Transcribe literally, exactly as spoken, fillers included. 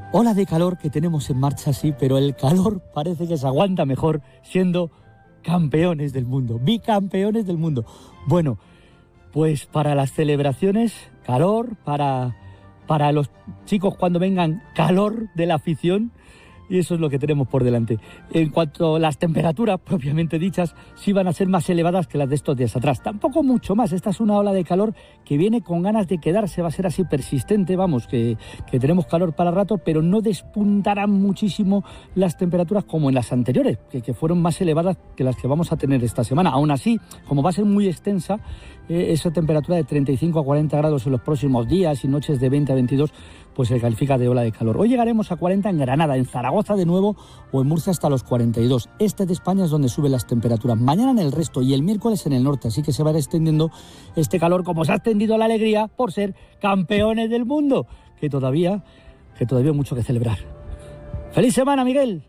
Ola de calor que tenemos en marcha, sí, pero el calor parece que se aguanta mejor siendo campeones del mundo, bicampeones del mundo. Bueno, pues para las celebraciones, calor, para, para los chicos cuando vengan, calor de la afición. Y eso es lo que tenemos por delante. En cuanto a las temperaturas propiamente dichas, sí van a ser más elevadas que las de estos días atrás. Tampoco mucho más. Esta es una ola de calor que viene con ganas de quedarse. Va a ser así persistente, vamos, que, que tenemos calor para rato, pero no despuntarán muchísimo las temperaturas como en las anteriores, que, que fueron más elevadas que las que vamos a tener esta semana. Aún así, como va a ser muy extensa, eh, esa temperatura de treinta y cinco a cuarenta grados en los próximos días y noches de veinte a veintidós, pues se califica de ola de calor. Hoy llegaremos a cuarenta en Granada, en Zaragoza de nuevo o en Murcia hasta los cuarenta y dos. Este de España es donde suben las temperaturas. Mañana en el resto y el miércoles en el norte, así que se va a ir extendiendo este calor como se ha extendido la alegría por ser campeones del mundo, que todavía, que todavía hay mucho que celebrar. ¡Feliz semana, Miguel!